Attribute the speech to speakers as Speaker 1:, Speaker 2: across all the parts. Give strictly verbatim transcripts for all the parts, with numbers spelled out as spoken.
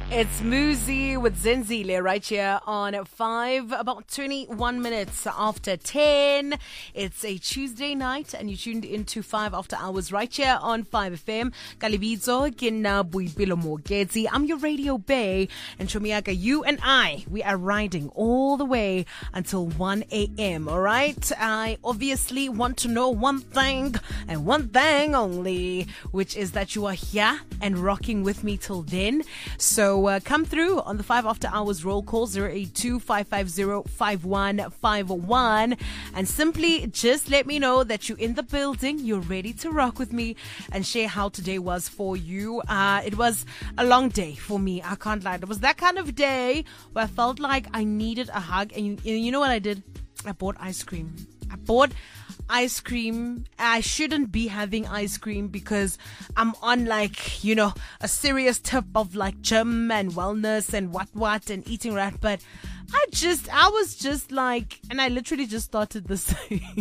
Speaker 1: It's Muzi with Zenzile right here on five, about twenty-one minutes after ten. It's a Tuesday night and you tuned into five After Hours right here on five F M. Kalibizo, Kina Buipilo Mogezi. I'm your Radio Bay, and Chomiaka, you and I, we are riding all the way until one a.m. All right? I obviously want to know one thing and one thing only, which is that you are here and rocking with me till then. So uh, come through on the five After Hours roll call zero eight two, five five zero, five one five one and simply just let me know that you're in the building, you're ready to rock with me and share how today was for you. Uh, it was a long day for me, I can't lie. It was that kind of day where I felt like I needed a hug, and you, you know what I did? I bought ice cream. I bought ice cream. I shouldn't be having ice cream because I'm on like, you know, a serious tip of like gym and wellness and what what and eating right. But I just, I was just like, and I literally just started this.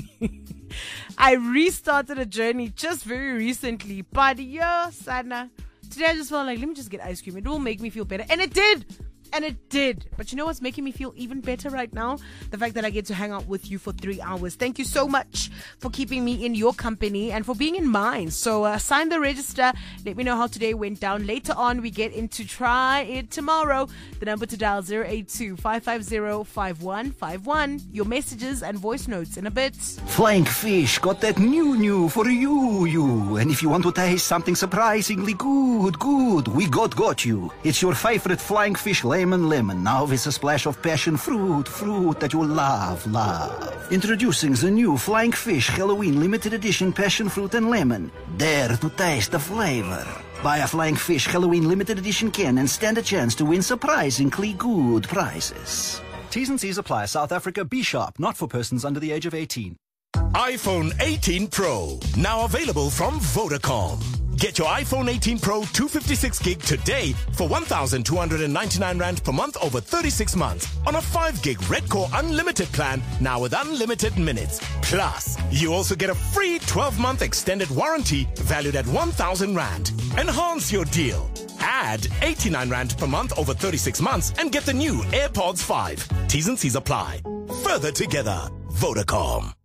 Speaker 1: I restarted a journey just very recently. But yeah, Sana, today I just felt like, let me just get ice cream. It will make me feel better. And it did. And it did. But you know what's making me feel even better right now? The fact that I get to hang out with you for three hours. Thank you so much for keeping me in your company and for being in mine. So uh, sign the register. Let me know how today went down. Later on, we get into Try It Tomorrow. The number to dial zero eight two, five five zero, five one five one. Your messages and voice notes in a bit.
Speaker 2: Flying Fish got that new new for you, you. And if you want to taste something surprisingly good, good, we got got you. It's your favorite Flying Fish Lemon Lemon, now with a splash of passion fruit, fruit that you love, love. Introducing the new Flying Fish Halloween limited edition passion fruit and lemon. Dare to taste the flavor. Buy a Flying Fish Halloween limited edition can and stand a chance to win surprisingly good prizes.
Speaker 3: T's and C's apply. South Africa, be sharp, not for persons under the age of eighteen.
Speaker 4: iPhone eighteen Pro, now available from Vodacom. Get your iPhone eighteen Pro two fifty-six gig today for one thousand two hundred ninety-nine rand per month over thirty-six months on a five gig Red Core Unlimited plan, now with unlimited minutes. Plus, you also get a free twelve month extended warranty valued at one thousand rand. Enhance your deal. Add eighty-nine rand per month over thirty-six months and get the new AirPods five. T's and C's apply. Further together, Vodacom.